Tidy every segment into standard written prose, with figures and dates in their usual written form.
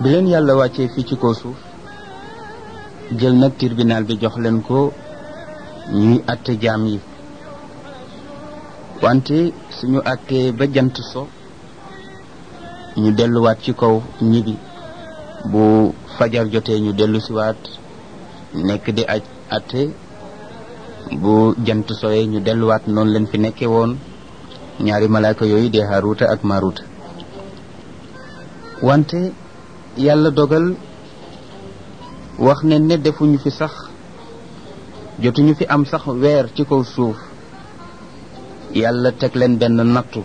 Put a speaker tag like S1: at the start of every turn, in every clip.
S1: bi leen yàlla wàccee fii ci kaw suuf jël nag tribunal bi jox leen ko ñuy àtte jaam yi wante suñu àttee ba jant so ñu delluwaat ci kaw ñibi bu fajar jotee ñu dellu siwaat nekk di àtte bu jant soyee ñu delluwaat noonu leen fi nekkee woon ñaari malaaka yooyu di Haaruuta ak Maaruuta wante yàlla dogal wax ne defuñu fi sax jotuñu fi am sax weer ci kaw suuf yàlla teg leen benn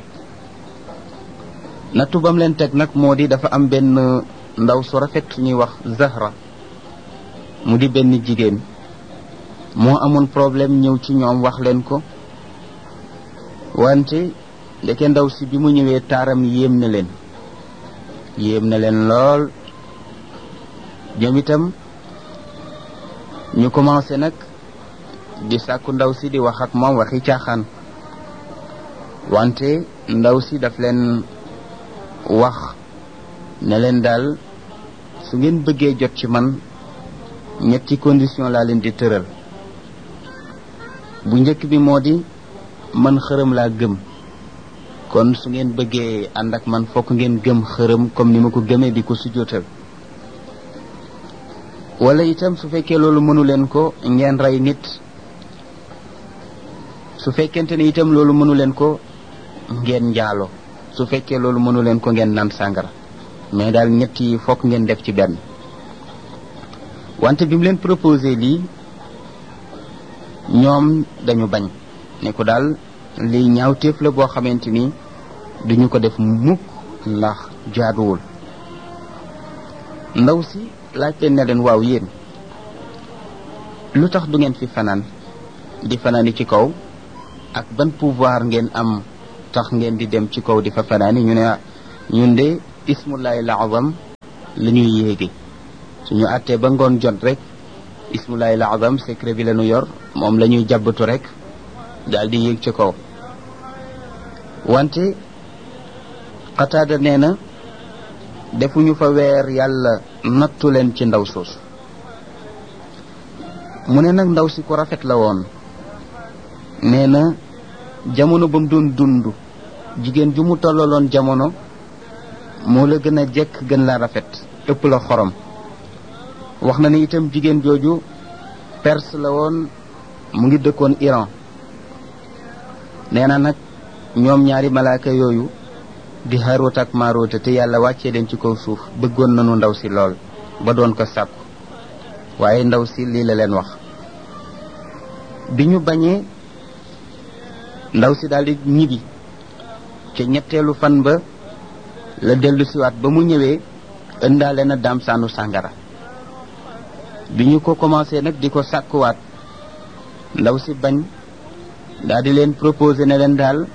S1: nattu bam leen teg nag moo di dafa am benn ndaw su rafet ñuy wax Zahra mu di benn jigéen moo amoon problème ñëw ci ñoom wax leen ko wante ndeke ndaw si bi mu ñëwee taaram yéem na leen lool ñoom itam ñu commencé nag di sàkku ndaw si di wax ak moom waxi caaxaan wante ndaw si daf leen wax ne leen daal su ngeen bëggee jot ci man ñetti condition laa leen di tëral bu njëkk bi moo di man xërëm laa gëm kon su ngeen bëggee ànd ak man fokk ngeen gëm xërëm comme ni ma ko gëmee di ko sujjóotal wala itam su fekkee loolu mënu leen ko ngeen rey nit su fekkente ne itam loolu mënu leen ko ngeen njaalo su fekkee loolu mënu leen ko ngeen naan sàngara mais daal ñett yi fokk ngeen def ci benn wante bi mu leen proposé lii ñoom dañu bañ ne ko daal lii ñaawteef la boo xamante ni duñu ko def mukk ndax jaaduwul ndaw si laaj leen ne leen waaw yéen lu tax du ngeen fi fanaan di fanaani ci kaw ak ban pouvoir ngeen am tax ngeen di dem ci kaw di fa fanaani ñu ne ñun de ismullahi al-azam la ñuy yéegi suñu àttee ba ngoon jot rek ismullahi al-azam secret bi la ñu yor moom la ñuy jàbbatu rek daal di yéeg ci kaw wante Qataada nee na defuñu fa weer yàlla nattu leen ci ndaw soosu mu ne nag ndaw si ko rafet la woon nee na jamono ba mu doon dund jigéen ju mu tollaloon jamono moo la gën a jekk gën la rafet ëpp la xorom wax na ne itam jigéen jooju perse la woon mu ngi dëkkoon Iran nee na nag ñoom ñaari malaaka yooyu di Haaruuta ak Maaruuta te yàlla wàccee leen ci kaw suuf bëggoon nañu ndaw si lool ba doon ko sàkku waaye ndaw si lii la leen wax bi ñu bañee ndaw si daldi ñibbi ca ñetteelu fan ba la dellu siwaat ba mu ñëwee ëndaale na daam saanu sàngara bi ñu ko commencé nag di ko sàkkuwaat ndaw si bañ daldi leen proposé ne leen daal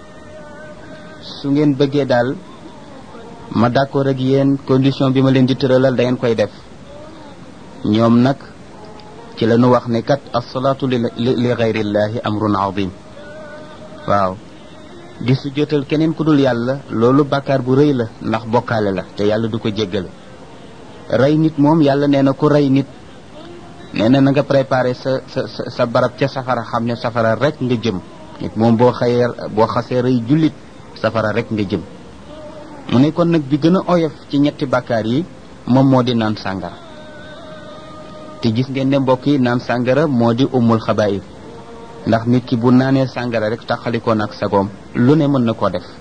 S1: su ngeen bëggee daal ma d'accord ak yéen condition bi ma leen di tëralal da ngeen koy def ñoom nag ci la ñu wax ne kat as-salaatu li ghayrillahi amrun azim waaw di sujjóotal keneen ku dul yàlla loolu bàkkaar bu rëy la ndax bokkaale la te yàlla du ko jéggale rey nit moom yàlla nee na ku rey nit nee na nga préparé sa barab ca safara xam ne safara rek nga jëm nit moom boo xasee rey jullit safara rek nga jëm mu ne kon nag bi gën a oyof ci ñetti bàkkaar yi moom moo di naan sàngara te gis ngeen ne mbokk yi naan sàngara moo di umul xabaayir ndax nit ki bu naanee sàngara rek taxalikoon ak sagoom lu ne mën na koo def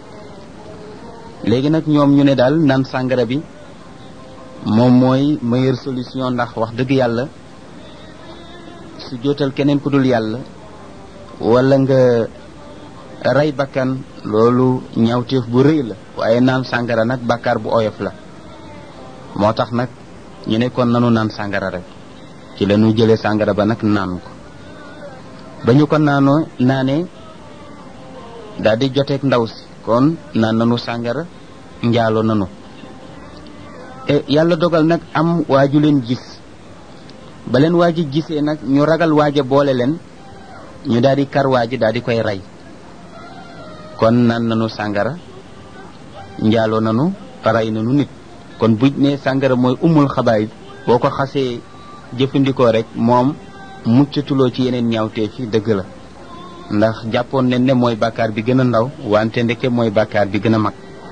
S1: léegi nag ñoom ñu ne daal naan sàngara bi moom mooy meilleure solution ndax wax dëgg yàlla su jootal keneen ku dul yàlla wala nga rey bakkan loolu ñaawteef bu rëy la waaye naan sàngara nag bàkkaar bu oyof la moo tax nag ñu ne kon nanu naan sàngara rek ci la ñu jëlee sàngara ba nag naan ko ba ñu ko naanee daal di joteeg ndaw si kon naan nanu sàngara njaalo nanu yàlla dogal nag am waaju leen gis ba leen waaji gisee nag ñu ragal waaja boole leen ñu daal di kar waaji daal di koy rey kon naan nanu sàngara njaaloo nanu rey nanu nit kon buñ ne sàngara mooy umul xabaay boo ko xasee jëfandikoo rek moom muccatuloo ci yeneen ñaawteef yi dëgg la ndax jàppoon nañ ne mooy bàkkaar bi gën a ndaw wante ndeke mooy bàkkaar bi gën a mag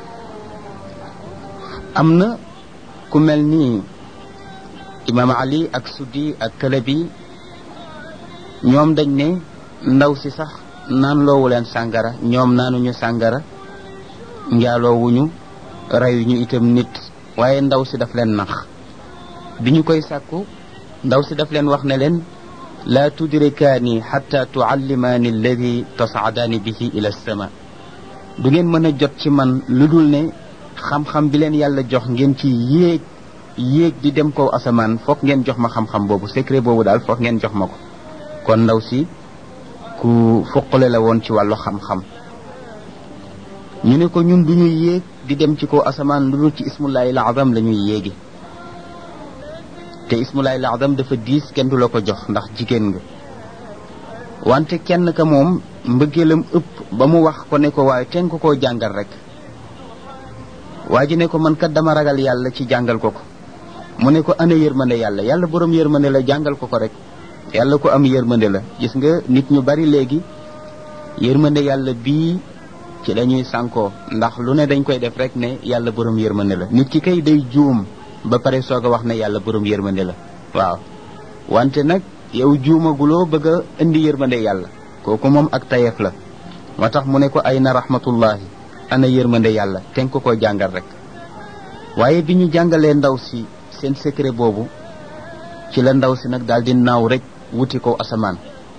S1: am na ku mel ni imaam Ali ak Suddi ak Kalabi ñoom dañ ne ndaw si sax naan loowu leen sàngara ñoom naanuñu sàngara njaaloowuñu reyuñu itam nit waaye ndaw si daf leen nax bi ñu koy sàkku ndaw si daf leen wax ne leen laa tudrikaani xatta tuallimaani alladi tasaadaani bihi ila sama du ngeen mën a jot ci man lu dul ne xam-xam bi leen yàlla jox ngeen ci yéeg di dem kaw asamaan foog ngeen jox ma xam-xam boobu secret boobu daal foog ngeen jox ma ko kon ndaw si ku foqale la woon ci wàllu xam-xam ñu ne ko ñun du ñuy yéeg di dem ci kaw asamaan lu dul ci ismullahi al-azam la ñuy yéegi te ismullahi al-azam dafa diis kenn du la ko jox ndax jigéen nga wante kenn ka moom mbëggeelam ëpp ba mu wax ko ne ko waaye teen ko koo jàngal rek waa ji ne ko man kat dama ragal yàlla ci jàngal ko mu ne ko ana yërmande yàlla borom yërmande la jàngal ko rek yàlla ko am yërmande la gis nga nit ñu bari léegi yërmande yàlla bii ci lañuy sànkoo ndax lu ne dañ koy def rek ne yàlla borom yërmande la nit ki kay day juum ba pare soog a wax ne yàlla borom yërmande la waaw wante nag yow juumaguloo bëgg a indi yërmande yàlla kooku moom ak tayeef la moo tax mu ne ko ay na rahmatullahi ana yërmande yàlla ten ko koo jàngal rek waaye bi ñu jàngalee ndaw si seen secret boobu ci la ndaw si nag daal di naaw rek wuti ko asamaan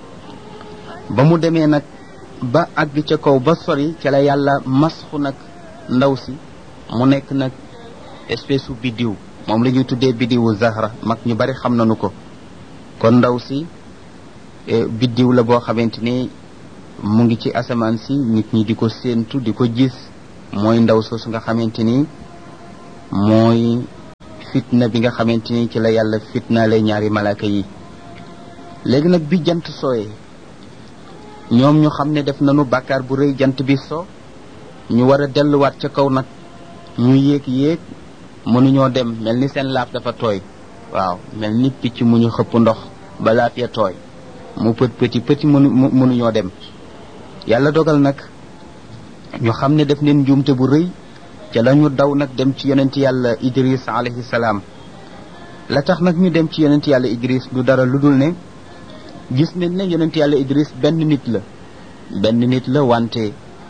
S1: ba mu demee nag ba àgg ca kaw ba sori ca la yàlla masxu nag ndaw si mu nekk nag espèce u biddiw moom la ñuy tuddee biddiwu Zahra mag ñu bari xam nañu ko kon ndaw si biddiw la boo xamante ni mu ngi ci asamaan si nit ñi di ko séentu di ko gis mooy ndaw soosu nga xamante ni mooy fitna bi nga xamante ni ci la yàlla fitnaale ñaari malaaka yi léegi nag bi jant sooyee ñoom ñu xam ne def nañu bàkkaar bu rëy jant bi so ñu war a delluwaat ca kaw nag ñu yéeg mënuñoo dem mel ni seen laaf dafa tooy waaw mel ni picc mu ñu xëpp ndox ba laaf ya tooy mu pëti mënuñoo dem yàlla dogal nag ñu xam ne def neen njuumte bu rëy ca la ñu daw nag dem ci yonent yàlla Idris alayhi salaam la tax nag ñu dem ci yonent yàlla Idris du dara lu dul ne gis nañ ne yonent yàlla Idris benn nit la wante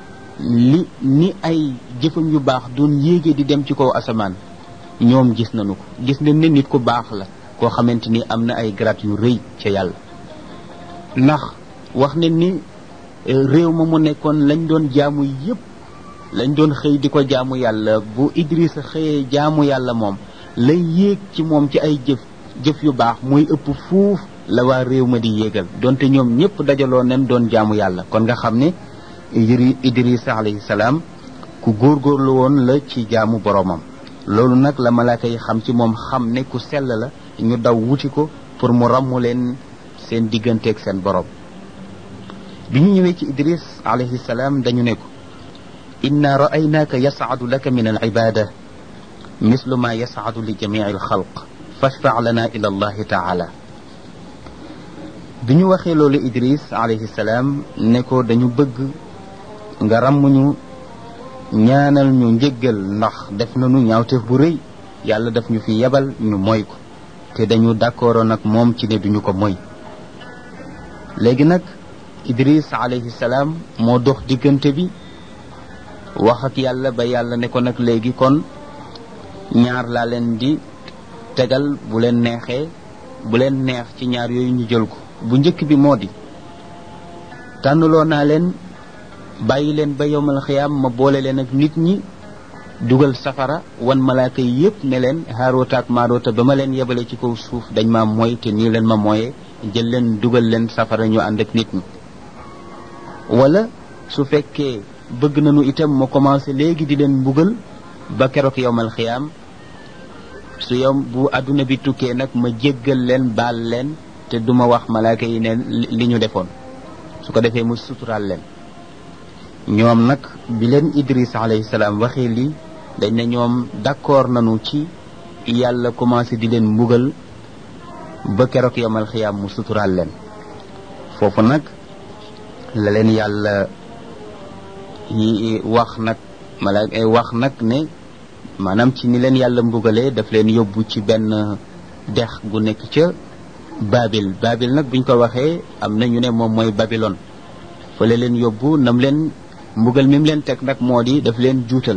S1: ni ay jëfam yu baax doon yéege di dem ci kaw asamaan ñoom gis nañu ko gis nañ ne nit ku baax la koo xamante ni am na ay grade yu rëy ca yàlla ndax wax nañ ni réew ma mu nekkoon lañ doon jaamu yépp lañ doon xëy di ko jaamu yàlla bu Idrissa xëyee jaamu yàlla moom lay yéeg ci moom ci ay jëf yu baax muy ëpp fuuf la waa réew ma di yéegal donte ñoom ñëpp dajaloo nen doon jaamu yàlla kon nga xam ne Idrissa alayhi salaam ku góorgóorlu woon la ci jaamu boromam loolu nag la malaaka yi xam ci moom xam ne ku sell la ñu daw wuti ko pour mu ràmmu leen seen digganteeg seen borom bi ñu ñëwee ci Idris alayhi salaam dañu ne ko inna ra'aynaaka yas'adu laka min al-ibada mislu ma yas'adu li jami'i al-xalq fashfa' lana ila allahi ta'ala bi ñu waxee loolu Idris alayhi salaam ne ko dañu bëgg nga ràmmuñu ñaanal ñu njëggal ndax def nañu ñaawteef bu rëy yàlla daf ñu fi yebal ñu moy ko te dañu d'accord nag moom ci ne duñu ko moy léegi nag Idris alayhi salaam moo dox diggante bi wax ak yàlla ba yàlla ne ko nag léegi kon ñaar laa leen di tegal bu leen neex ci ñaar yooyu ñu jël ko bu njëkk bi moo di tànnuloo naa leen bàyyi leen ba yowmal xiyaam ma boole leen ak nit ñi dugal safara wan malaaka yi yépp ne leen Haaroota ak Maaroota ba ma leen yebale ci kaw suuf dañ ma mooy te nii leen ma mooyee jël leen dugal leen safara ñu ànd ak nit ñi wala su fekkee bëgg nañu itam ma commencé léegi di leen mbugal ba keroog yowmal xiyaam su yow bu àdduna bi tukkee nag ma jéggal leen baal leen te duma wax malaaka yi ne li ñu defoon su ko defee mu suturaal leen ñoom nag bi leen Idris alayhi salaam waxee lii dañ ne ñoom d'accord nañu ci yàlla commencé di leen mbugal ba keroog yamal xiyaam mu suturaal leen foofu nag la leen yàlla yi wax nag malaaka wax nag ne maanaam ci ni leen yàlla mbugalee daf leen yóbbu ci benn dex gu nekk ca Babil nag buñ ko waxee am na ñu ne moom mooy Babylone fa la leen yóbbu nam leen mbugal mi mu leen teg nag moo di daf leen juutal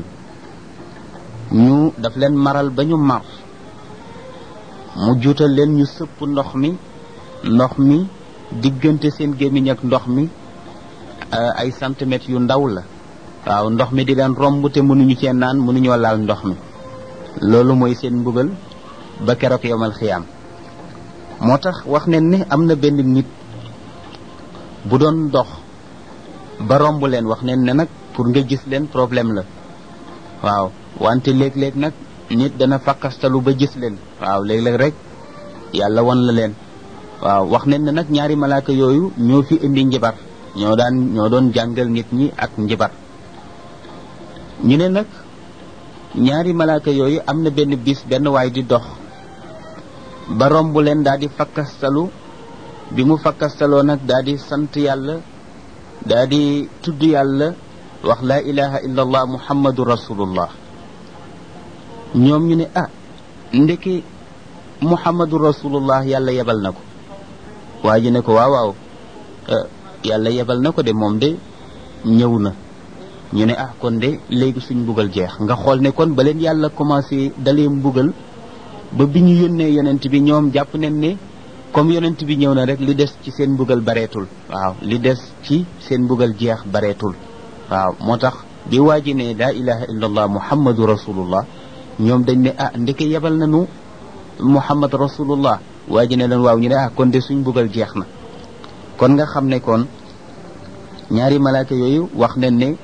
S1: daf leen maral ba ñu mar mu juutal leen ñu sëpp ndox mi diggante seen gémmiñ ak ndox mi ay centimètres yu ndaw la waaw ndox mi di leen romb te mënuñu cee naan mënuñoo laal ndox mi loolu mooy seen mbugal ba keroog yomal xiyaam moo tax wax ne ni am na benn nit bu doon dox ba romb leen wax ne nag pour nga gis leen problème la waaw wante léeg-léeg nag nit dana fakkastalu ba gis leen waaw léeg-léeg rek yàlla won la leen waaw wax ne nag ñaari malaaka yooyu ñoo fi indi njibar ñoo doon jàngal nit ñi ak njibar ñu ne nag ñaari malaaka yooyu am na benn bis benn waay di dox ba romb leen daal di fakkastalu bi mu fakkastaloo nag daal di sant yàlla daal di tudd yàlla wax laa ilaha illa allah muhammadu rasulullah ñoom ñu ne ndeki muhammadu rasulullah yàlla yebal na ko waa ji ne ko waaw yàlla yebal na ko de moom de ñëw na ñu ne kon de léegi suñ mbugal jeex nga xool ne kon ba leen yàlla commencé dalee mbugal ba bi ñu yónnee yonent bi ñoom jàpp nañ ne comme yonent bi ñëw na rek li des ci seen mbugal bareetul waaw li des ci seen mbugal jeex bareetul waaw moo tax bi waa ji ne laa ilaha illallah muhammadu rasulullah ñoom dañ ne ndeke yebal nañu muhammad rasulullah waa ji ne leen waaw ñu ne kon de suñ mbugal jeex na kon nga xam ne kon ñaari malaaka yooyu wax nañ ne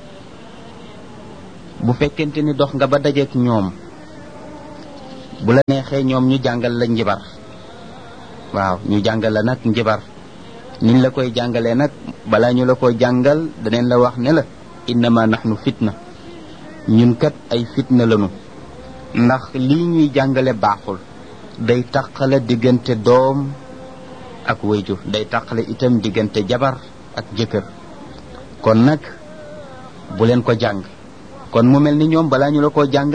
S1: bu fekkente ni dox nga ba dajeek ñoom bu la neexee ñoom ñu jàngal la njibar waaw ñu jàngal la nag njibar niñ la koy jàngalee nag balaa ñu la koy jàngal daneen la wax ne la innama nahnu fitna ñun kat ay fitna lañu ndax lii ñuy jàngale baaxul day taqale diggante doom ak wayjur day taqale itam diggante jabar ak jëkkër kon nag bu leen ko jàng kon mu mel ni ñoom balaa ñu la ko jàng